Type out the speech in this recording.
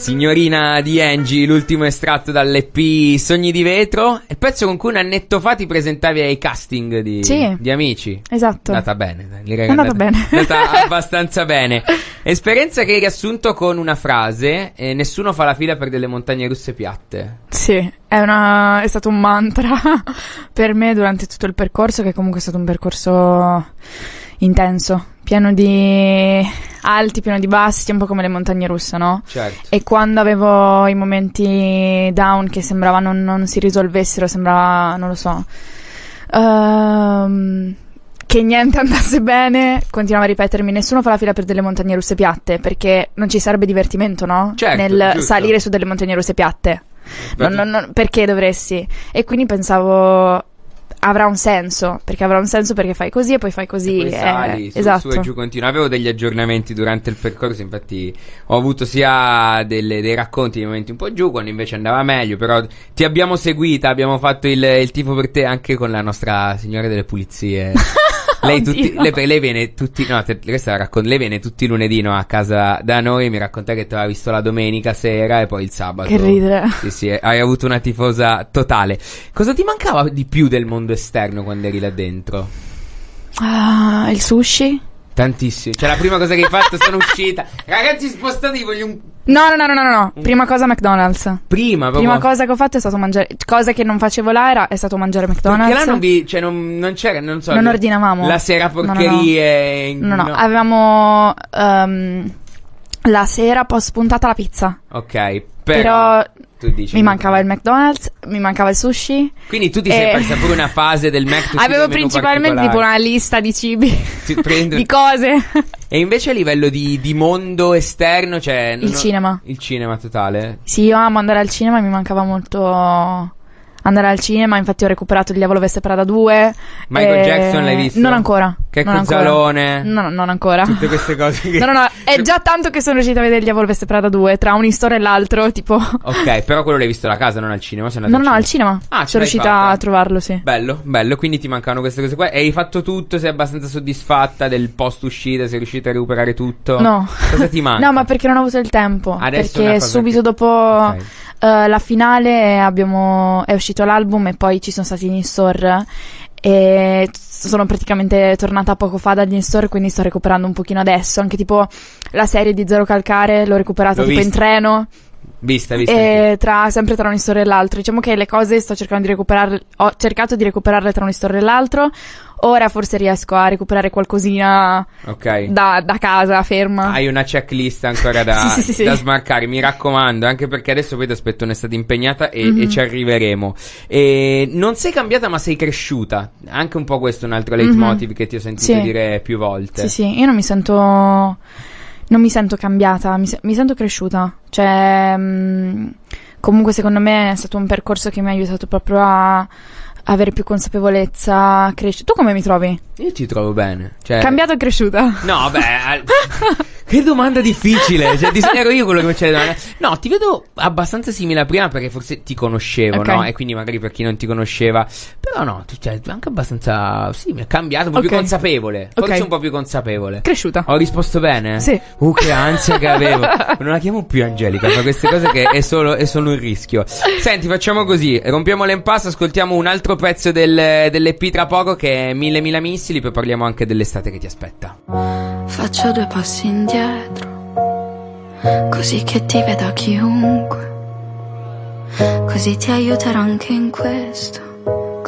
Signorina di Angie, l'ultimo estratto dall'EP Sogni di Vetro, il pezzo con cui un annetto fa ti presentavi ai casting di Amici. Esatto. È andata bene, è andata abbastanza bene. Esperienza che hai riassunto con una frase: nessuno fa la fila per delle montagne russe piatte. Sì, è stato un mantra per me durante tutto il percorso, che comunque è stato un percorso intenso, pieno di alti, pieno di bassi, un po' come le montagne russe, no? Certo. E quando avevo i momenti down che sembrava non si risolvessero, sembrava, non lo so, che niente andasse bene, continuavo a ripetermi: nessuno fa la fila per delle montagne russe piatte, perché non ci sarebbe divertimento, no? Certo, nel giusto. salire su delle montagne russe piatte. Perché dovresti? E quindi pensavo avrà un senso perché fai così e poi fai così, e poi sali, esatto. su e giù continua. Avevo degli aggiornamenti durante il percorso, infatti ho avuto sia dei racconti di momenti un po' giù, quando invece andava meglio. Però ti abbiamo seguita, abbiamo fatto il tifo per te anche con la nostra signora delle pulizie. Lei viene tutti, no, questa la racconto, lei viene tutti i lunedì, no, a casa da noi, mi racconta che ti aveva visto la domenica sera e poi il sabato. Che ridere. Sì, hai avuto una tifosa totale. Cosa ti mancava di più del mondo esterno quando eri là dentro? Il sushi. Tantissimo. Cioè, la prima cosa che hai fatto, sono uscita. Ragazzi, spostatevi, voglio un... No. Prima cosa McDonald's. Prima cosa che ho fatto è stato mangiare. Cosa che non facevo là è stato mangiare McDonald's. Perché là non c'era, non so. Non ordinavamo. La sera porcherie. No. Avevamo la sera post puntata la pizza. Ok, però tu dici, mi mancava il McDonald's, mi mancava il sushi. Quindi tu ti sei persa pure una fase del Mac. Avevo principalmente tipo una lista di cibi, di cose. E invece a livello di mondo esterno, cioè cinema. Il cinema totale? Sì, io amo andare al cinema, mi mancava molto andare al cinema. Infatti ho recuperato Il Diavolo Veste Prada 2. Michael Jackson l'hai visto? Non ancora. Che Cuzzalone? No, non ancora. Tutte queste cose che... No, è già tanto che sono riuscita a vedere Il Diavolo Veste Prada 2 tra un in-store e l'altro, tipo. Ok, però quello l'hai visto alla casa, non al cinema? No, al cinema. Sono riuscita a trovarlo, sì. Bello, quindi ti mancano queste cose qua. E hai fatto tutto? Sei abbastanza soddisfatta del post uscita? Sei riuscita a recuperare tutto? No. Cosa ti manca? No, ma perché non ho avuto il tempo. Adesso perché subito dopo... Okay. La finale è uscito l'album e poi ci sono stati in store e sono praticamente tornata poco fa dagli in-store, quindi sto recuperando un pochino adesso. Anche tipo la serie di Zero Calcare l'ho recuperata in treno. Vista. E sempre tra un in-store e l'altro. Diciamo che le cose sto cercando di recuperarle. Ho cercato di recuperarle tra un in-store e l'altro. Ora forse riesco a recuperare qualcosina da casa, ferma. Hai una checklist ancora da smarcare, mi raccomando, anche perché adesso poi ti aspetto un'estate impegnata e ci arriveremo. E non sei cambiata ma sei cresciuta. Anche un po' questo è un altro leitmotiv che ti ho sentito dire più volte. Sì, io non mi sento cambiata, mi sento cresciuta. Cioè, comunque secondo me è stato un percorso che mi ha aiutato proprio a avere più consapevolezza, crescere. Tu come mi trovi? Io ti trovo bene. Cioè... Cambiata o cresciuta? No, che domanda difficile. Cioè, ero io quello che faceva le domande. No, ti vedo abbastanza simile a prima perché forse ti conoscevo, no? E quindi magari per chi non ti conosceva. Però no, cioè, anche abbastanza... Sì, mi è cambiato, un po' più consapevole. Forse un po' più consapevole. Cresciuta. Ho risposto bene? Sì. Che ansia che avevo. Non la chiamo più Angelica, fa queste cose che è solo un rischio. Senti, facciamo così. Rompiamo l'impasse, ascoltiamo un altro pezzo dell'EP tra poco che è Mille Missili, poi parliamo anche dell'estate che ti aspetta. Faccio 2 passi indietro, così che ti veda chiunque, così ti aiuterò anche in questo.